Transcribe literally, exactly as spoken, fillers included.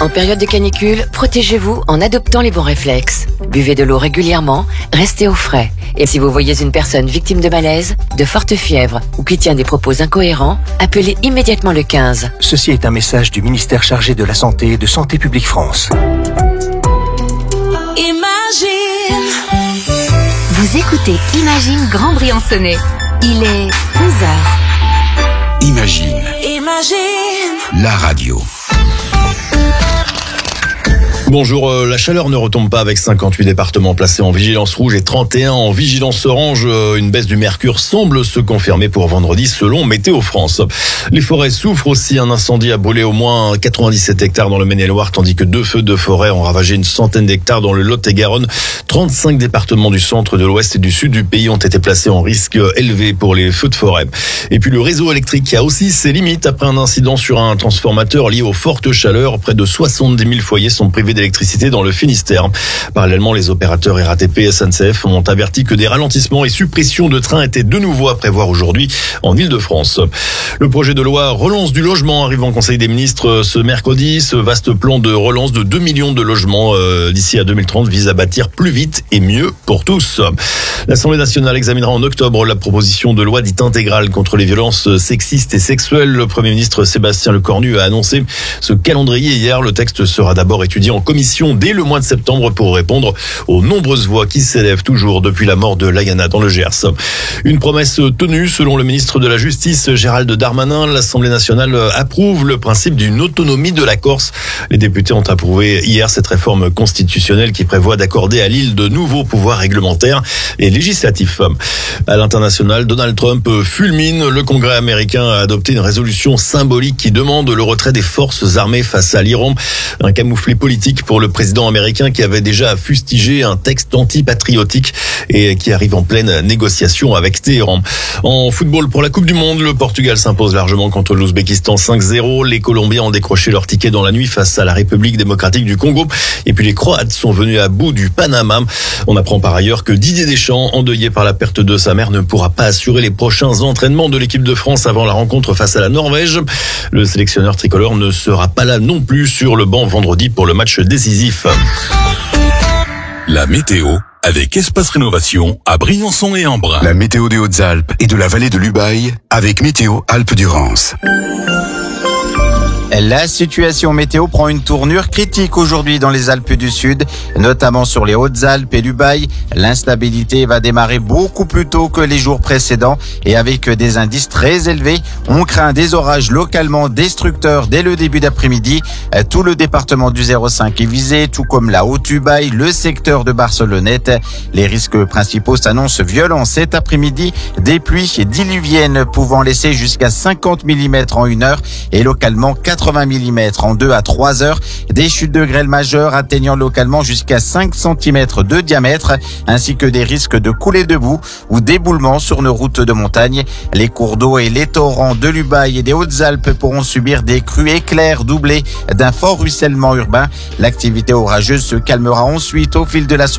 En période de canicule, protégez-vous en adoptant les bons réflexes. Buvez de l'eau régulièrement, restez au frais. Et si vous voyez une personne victime de malaise, de forte fièvre ou qui tient des propos incohérents, appelez immédiatement le quinze. Ceci est un message du ministère chargé de la Santé et de Santé publique France. Imagine. Vous écoutez Imagine Grand Briançonnais. Il est onze heures. Imagine. Imagine. La radio. Bonjour, euh, la chaleur ne retombe pas avec cinquante-huit départements placés en vigilance rouge et trente et un en vigilance orange. Euh, une baisse du mercure semble se confirmer pour vendredi selon Météo France. Les forêts souffrent aussi. Un incendie a brûlé au moins quatre-vingt-dix-sept hectares dans le Maine-et-Loire, tandis que deux feux de forêt ont ravagé une centaine d'hectares dans le Lot-et-Garonne. trente-cinq départements du centre, de l'ouest et du sud du pays ont été placés en risque élevé pour les feux de forêt. Et puis le réseau électrique a aussi ses limites après un incident sur un transformateur lié aux fortes chaleurs. Près de soixante-dix mille foyers sont privés d'électricité dans le Finistère. Parallèlement, les opérateurs R A T P et S N C F ont averti que des ralentissements et suppressions de trains étaient de nouveau à prévoir aujourd'hui en Île-de-France. Le projet de loi relance du logement arrive en Conseil des ministres ce mercredi. Ce vaste plan de relance de deux millions de logements euh, d'ici à deux mille trente vise à bâtir plus vite et mieux pour tous. L'Assemblée nationale examinera en octobre la proposition de loi dite intégrale contre les violences sexistes et sexuelles. Le Premier ministre Sébastien Lecornu a annoncé ce calendrier hier. Le texte sera d'abord étudié en commission dès le mois de septembre pour répondre aux nombreuses voix qui s'élèvent toujours depuis la mort de Layana dans le Gers. Une promesse tenue selon le ministre de la Justice Gérald Darmanin. L'Assemblée nationale approuve le principe d'une autonomie de la Corse. Les députés ont approuvé hier cette réforme constitutionnelle qui prévoit d'accorder à l'île de nouveaux pouvoirs réglementaires et législatifs. À l'international, Donald Trump fulmine. Le Congrès américain a adopté une résolution symbolique qui demande le retrait des forces armées face à l'Iran. Un camouflet politique pour le président américain qui avait déjà fustigé un texte anti-patriotique et qui arrive en pleine négociation avec Téhéran. En football pour la Coupe du Monde, le Portugal s'impose largement contre l'Ouzbékistan cinq zéro. Les Colombiens ont décroché leur ticket dans la nuit face à la République démocratique du Congo. Et puis les Croates sont venus à bout du Panama. On apprend par ailleurs que Didier Deschamps, endeuillé par la perte de sa mère, ne pourra pas assurer les prochains entraînements de l'équipe de France avant la rencontre face à la Norvège. Le sélectionneur tricolore ne sera pas là non plus sur le banc vendredi pour le match décisif. La météo avec Espace Rénovation à Briançon et Embrun. La météo des Hautes-Alpes et de la vallée de l'Ubaye avec Météo Alpes-Durance. La situation météo prend une tournure critique aujourd'hui dans les Alpes du Sud, notamment sur les Hautes-Alpes et l'Ubaye. L'instabilité va démarrer beaucoup plus tôt que les jours précédents et avec des indices très élevés, on craint des orages localement destructeurs dès le début d'après-midi. Tout le département du zéro cinq est visé, tout comme la Haute-Ubaye, le secteur de Barcelonnette. Les risques principaux s'annoncent violents cet après-midi, des pluies diluviennes pouvant laisser jusqu'à cinquante millimètres en une heure et localement quatre-vingts millimètres en deux à trois heures, des chutes de grêle majeures atteignant localement jusqu'à cinq centimètres de diamètre, ainsi que des risques de coulées de boue ou d'éboulements sur nos routes de montagne. Les cours d'eau et les torrents de l'Ubaye et des Hautes-Alpes pourront subir des crues éclairs doublées d'un fort ruissellement urbain. L'activité orageuse se calmera ensuite au fil de la soirée.